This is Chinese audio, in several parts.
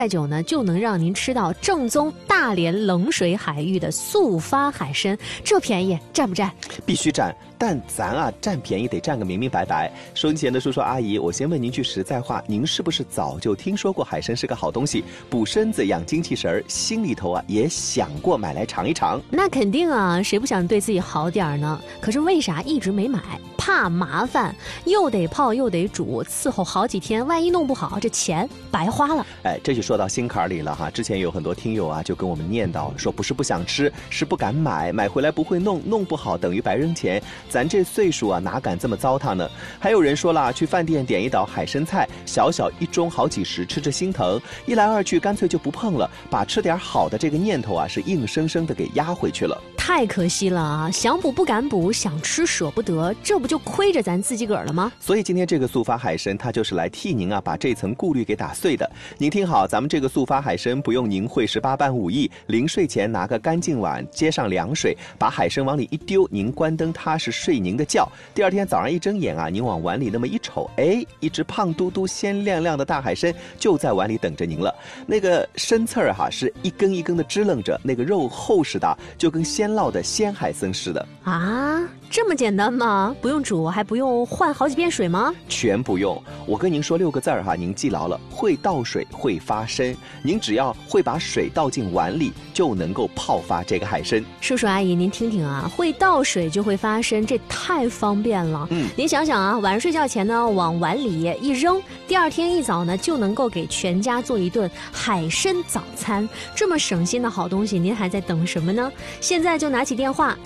再久呢，就能让您吃到正宗大连冷水海域的速发海参，这便宜占不占？ 必须占。但咱啊占便宜得占个明明白白。收音前的叔叔阿姨，我先问您句实在话，您是不是早就听说过海参是个好东西，补身子养精气神，心里头啊也想过买来尝一尝？ 那肯定啊，谁不想对自己好点呢？可是为啥一直没买？怕麻烦，又得泡又得煮，伺候好几天，万一弄不好，这钱白花了。 哎，这就说到心坎里了哈。之前有很多听友啊就跟我们念叨说，不是不想吃，是不敢买，买回来不会弄，弄不好等于白扔钱。咱这岁数啊，哪敢这么糟蹋呢？还有人说了，去饭店点一道海参菜，小小一盅好几十，吃着心疼，一来二去干脆就不碰了，把吃点好的这个念头啊，是硬生生的给压回去了。 太可惜了啊！想补不敢补，想吃舍不得，这不就亏着咱自己个儿了吗？ 所以今天这个速发海参，它就是来替您啊把这层顾虑给打碎的。您听好，咱们这个速发海参不用您会18般武艺，临睡前拿个干净碗，接上凉水，把海参往里一丢，您关灯踏实睡您的觉。第二天早上一睁眼啊，您往碗里那么一瞅，哎，一只胖嘟嘟、鲜亮亮的大海参就在碗里等着您了。那个参刺儿哈是一根一根的支棱着，那个肉厚实的，就跟鲜烙的鲜海参似的啊。这么简单吗？不用煮，还不用换好几遍水吗？ 全不用。我跟您说6个字儿哈，您记牢了：会倒水，会发参。您只要会把水倒进碗里，就能够泡发这个海参。 叔叔阿姨，您听听啊，会倒水就会发参，这太方便了。您想想啊，晚上睡觉前呢，往碗里一扔，第二天一早呢，就能够给全家做一顿海参早餐。这么省心的好东西，您还在等什么呢？现在就拿起电话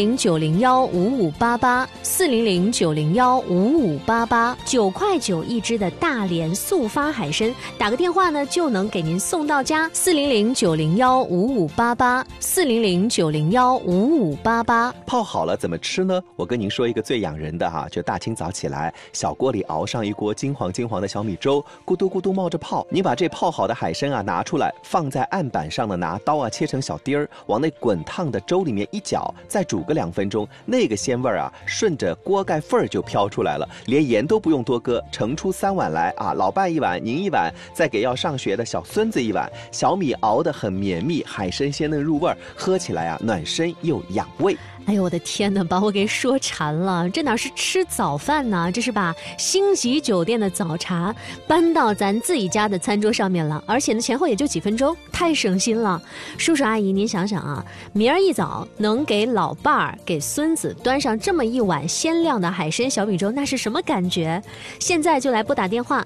，400-901-5588，400-901-5588，9块9一只的大连速发海参，打个电话呢就能给您送到家。400-901-5588，400-901-5588。 泡好了怎么吃呢？我跟您说一个最养人的哈，就大清早起来，小锅里熬上一锅金黄金黄的小米粥，咕嘟咕嘟冒着泡。你把这泡好的海参啊拿出来，放在案板上呢，拿刀啊切成小丁儿，往那滚烫的粥里面一搅，再煮个2分钟，那个鲜味儿啊，顺着锅盖缝儿就飘出来了，连盐都不用多搁，盛出3碗来啊，老伴1碗，您1碗，再给要上学的小孙子1碗。小米熬得很绵密，海参鲜嫩入味儿，喝起来啊暖身又养胃。 哎呦我的天哪，把我给说馋了，这哪是吃早饭呢，这是把星级酒店的早茶搬到咱自己家的餐桌上面了，而且呢前后也就几分钟，太省心了。叔叔阿姨您想想啊，明儿一早能给老伴儿给孙子端上这么一碗鲜亮的海参小米粥，那是什么感觉？现在就来拨打电话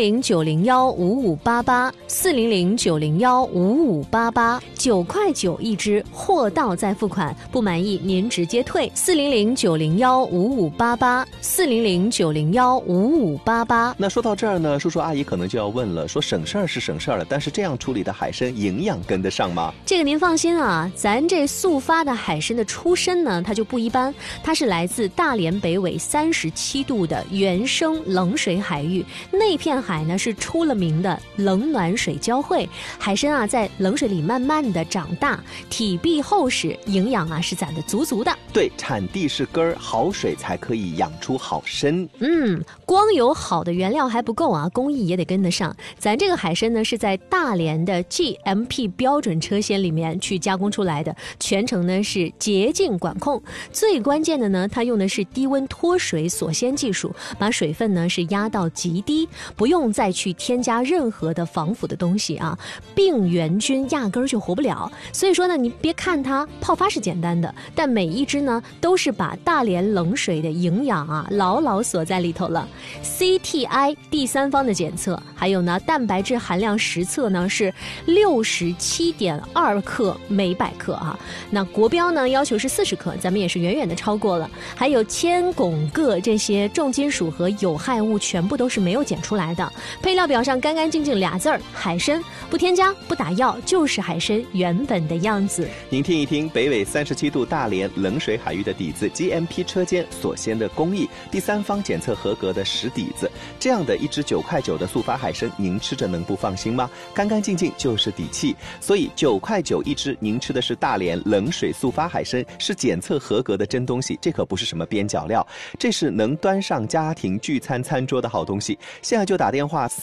，400-901-5588，400-901-5588，9块9一只，货到再付款，不满意您直接退。400-901-5588，400-901-5588。 那说到这儿呢，叔叔阿姨可能就要问了，说省事儿是省事儿了，但是这样处理的海参营养跟得上吗？ 这个您放心啊，咱这速发的海参的出身呢，它就不一般，它是来自大连北纬37度的原生冷水海域，那片海呢是出了名的冷暖水交汇，海参啊在冷水里慢慢的长大，体壁厚实，营养啊是攒得足足的。 对，产地是根儿，好水才可以养出好参。 光有好的原料还不够啊，工艺也得跟得上。咱这个海参呢是在大连的 GMP 标准车间里面去加工出来的，全程呢是洁净管控。最关键的呢，它用的是低温脱水锁鲜技术，把水分呢是压到极低，不用再去添加任何的防腐的东西啊，病原菌压根儿就活不了。所以说呢，你别看它泡发是简单的，但每一只呢都是把大连冷水的营养啊牢牢锁在里头了。CTI 第三方的检测，还有呢蛋白质含量实测呢是67.2克每100克啊，那国标呢要求是40克，咱们也是远远的超过了。还有铅、汞、铬这些重金属和有害物全部都是没有检出来的。配料表上干干净净俩字儿，海参，不添加不打药，就是海参原本的样子。 您听一听，北纬37度大连冷水海域的底子 GMP 车间所先的工艺，第三方检测合格的实底子，这样的一只9块9的速发海参，您吃着能不放心吗？干干净净就是底气。所以9块9一只，您吃的是大连冷水速发海参，是检测合格的真东西，这可不是什么边角料，这是能端上家庭聚餐餐桌的好东西。现在就打电话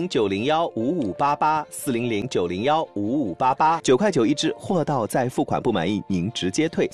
400-901-5588，400-901-5588，9块9一只，货到再付款不满意您直接退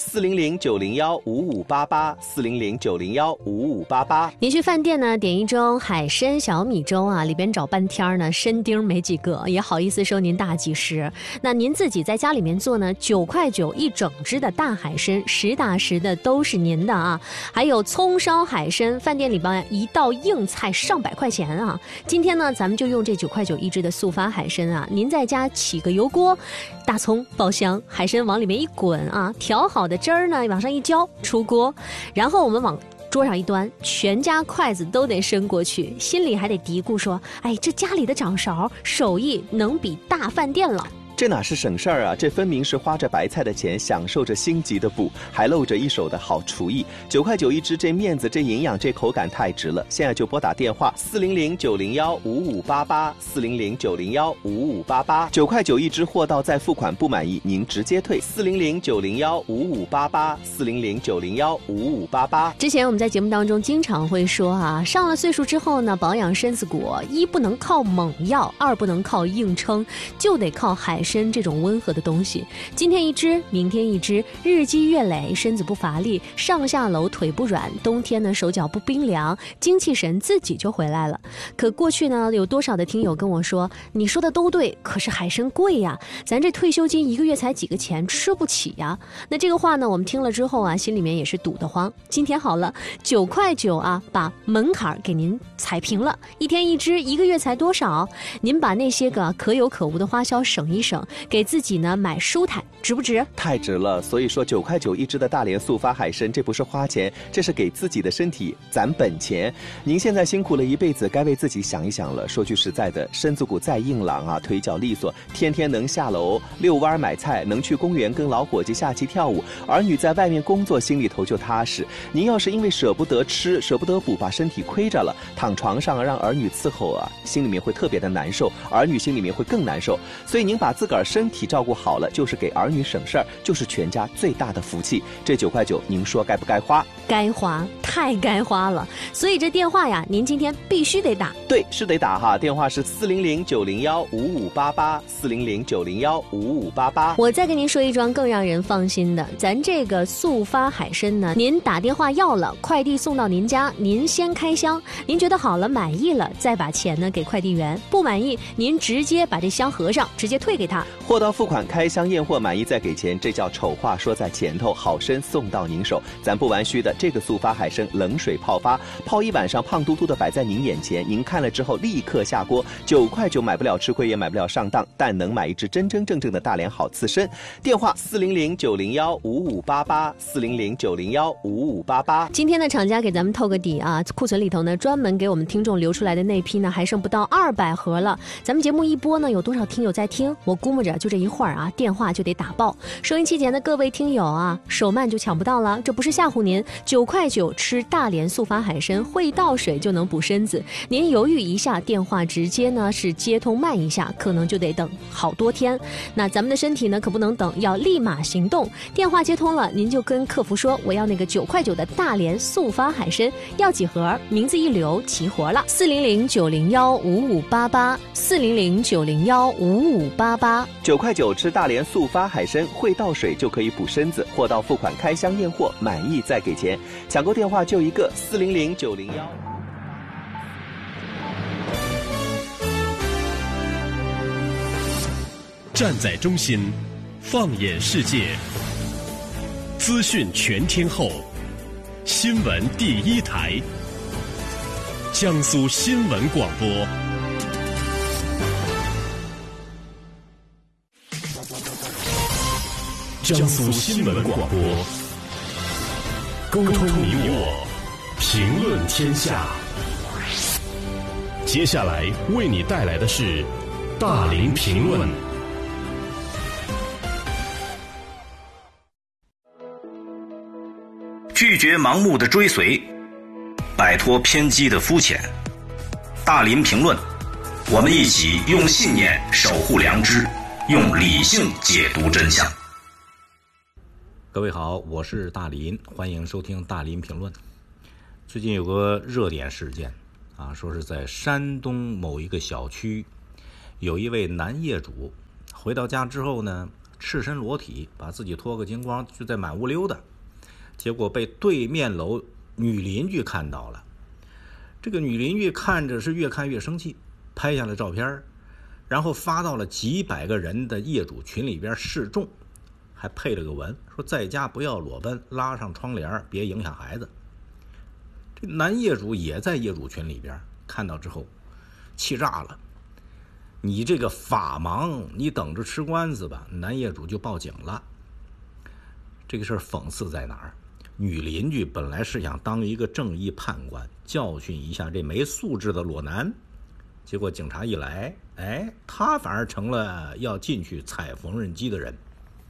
，400-901-5588，400-901-5588。 您去饭店呢点一盅海参小米粥啊，里边找半天呢，参丁没几个，也好意思收您大几十。那您自己在家里面做呢，9块9一整只的大海参，实打实的都是您的啊。还有葱烧海参，饭店里边一道硬菜上百块钱啊。今天呢，咱们就用这9块9一只的速发海参啊，您在家起个油锅，大葱爆香，海参往里面一滚啊，调好的汁儿呢往上一浇，出锅，然后我们往桌上一端，全家筷子都得伸过去，心里还得嘀咕说，哎，这家里的掌勺手艺能比大饭店了。 这哪是省事儿啊，这分明是花着白菜的钱，享受着星级的补，还露着一手的好厨艺。9块9一只，这面子，这营养，这口感太值了。现在就拨打电话400-901-5588，400-901-5588，9块9一只，货到再付款不满意您直接退，400-901-5588，400-901-5588。 之前我们在节目当中经常会说啊，上了岁数之后呢，保养身子骨，一不能靠猛药，二不能靠硬撑，就得靠海参这种温和的东西。今天一只，明天一只，日积月累，身子不乏力，上下楼腿不软，冬天呢手脚不冰凉，精气神自己就回来了。可过去呢，有多少的听友跟我说，你说的都对，可是海参贵呀，咱这退休金一个月才几个钱，吃不起呀。那这个话呢，我们听了之后啊，心里面也是堵得慌。今天好了，9块9啊，把门槛给您踩平了，一天一只，一个月才多少？您把那些个可有可无的花销省一省，给自己呢买舒坦，值不值？ 太值了。所以说9块9一只的大连速发海参，这不是花钱，这是给自己的身体攒本钱。您现在辛苦了一辈子，该为自己想一想了。说句实在的，身子骨再硬朗啊，腿脚利索，天天能下楼遛弯买菜，能去公园跟老伙计下棋跳舞，儿女在外面工作，心里头就踏实。您要是因为舍不得吃，舍不得补，把身体亏着了，躺床上让儿女伺候啊，心里面会特别的难受，儿女心里面会更难受。所以您把自个儿身体照顾好了，就是给儿女省事儿，就是全家最大的福气。这9块9，您说该不该花？ 该花，太该花了。所以这电话呀，您今天必须得打。 对，是得打哈，电话是400-901-5588，400-901-5588。 我再跟您说一桩更让人放心的，咱这个速发海参呢，您打电话要了，快递送到您家，您先开箱，您觉得好了满意了，再把钱呢给快递员，不满意您直接把这箱合上，直接退给他。 货到付款，开箱验货，满意再给钱，这叫丑话说在前头，好参送到您手。咱不玩虚的，这个速发海参冷水泡发，泡一晚上，胖嘟嘟的摆在您眼前，您看了之后立刻下锅。9块9买不了吃亏，也买不了上当，但能买一只真真正正的大连好刺参。电话400-901-5588，400-901-5588。 今天的厂家给咱们透个底啊，库存里头呢专门给我们听众留出来的那批呢还剩不到200盒了。咱们节目一播呢，有多少听友在听？我估摸着就这一会儿啊，电话就得打爆。收音机前的各位听友啊，手慢就抢不到了，这不是吓唬您。9块9吃大连速发海参，会倒水就能补身子。您犹豫一下，电话直接呢是接通慢一下，可能就得等好多天。那咱们的身体呢可不能等，要立马行动。电话接通了，您就跟客服说，我要那个9块9的大连速发海参，要几盒？名字一留，齐活了。400-901-5588，400-901-5588。9 块9吃大连速发海参，会倒水就可以补身子，货到付款，开箱验货，满意再给钱。抢购电话就一个400-901。 站在中心，放眼世界，资讯全天候，新闻第一台，江苏新闻广播。江苏新闻广播，沟通你我，评论天下。接下来为你带来的是大林评论。 拒绝盲目的追随，摆脱偏激的肤浅。大林评论，我们一起用信念守护良知，用理性解读真相。 各位好，我是大林，欢迎收听大林评论。最近有个热点事件啊，说是在山东某一个小区，有一位男业主回到家之后呢，赤身裸体，把自己脱个精光，就在满屋溜达，结果被对面楼女邻居看到了。这个女邻居看着是越看越生气，拍下了照片，然后发到了几百个人的业主群里边示众，还配了个文，说在家不要裸奔，拉上窗帘，别影响孩子。这男业主也在业主群里边看到之后气炸了，你这个法盲，你等着吃官司吧。男业主就报警了。这个事儿讽刺在哪儿？女邻居本来是想当一个正义判官，教训一下这没素质的裸男，结果警察一来，他反而成了要进去踩缝纫机的人。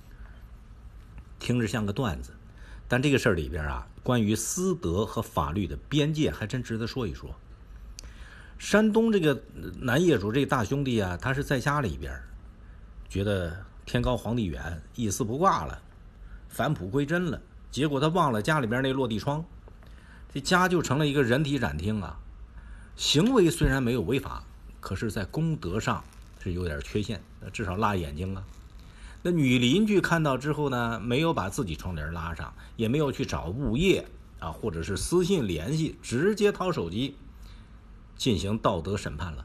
听着像个段子，但这个事儿里边啊，关于私德和法律的边界还真值得说一说。山东这个男业主这个大兄弟啊，他是在家里边觉得天高皇帝远，一丝不挂了，返璞归真了，结果他忘了家里边那落地窗，这家就成了一个人体展厅啊。行为虽然没有违法，可是在公德上是有点缺陷，至少辣眼睛啊。那女邻居看到之后呢，没有把自己窗帘拉上，也没有去找物业啊，或者是私信联系，直接掏手机进行道德审判了。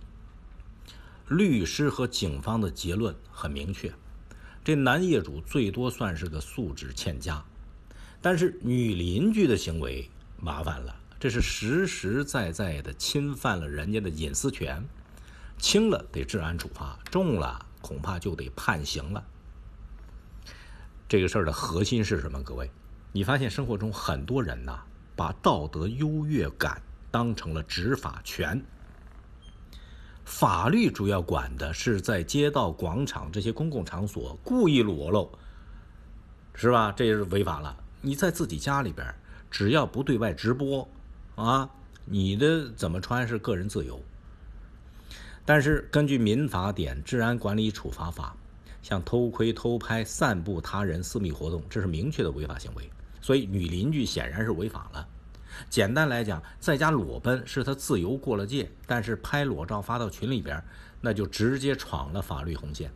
律师和警方的结论很明确，这男业主最多算是个素质欠佳，但是女邻居的行为麻烦了，这是实实在在的侵犯了人家的隐私权，轻了得治安处罚，重了恐怕就得判刑了。这个事儿的核心是什么？各位，你发现生活中很多人呐，把道德优越感当成了执法权。法律主要管的是在街道、广场这些公共场所故意裸露，是吧？这是违法了。你在自己家里边，只要不对外直播啊，你的怎么穿是个人自由。但是根据民法典治安管理处罚法，像偷窥、偷拍、散布他人私密活动，这是明确的违法行为，所以女邻居显然是违法了。简单来讲，在家裸奔是他自由过了界，但是拍裸照发到群里边，那就直接闯了法律红线。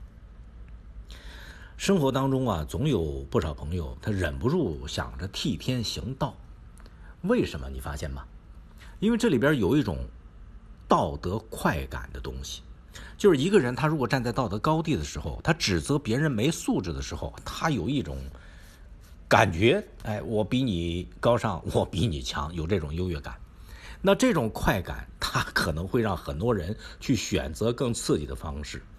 生活当中啊，总有不少朋友他忍不住想着替天行道，为什么？你发现吗？因为这里边有一种道德快感的东西，就是一个人他如果站在道德高地的时候，他指责别人没素质的时候，他有一种感觉，我比你高尚，我比你强，有这种优越感。那这种快感，它可能会让很多人去选择更刺激的方式，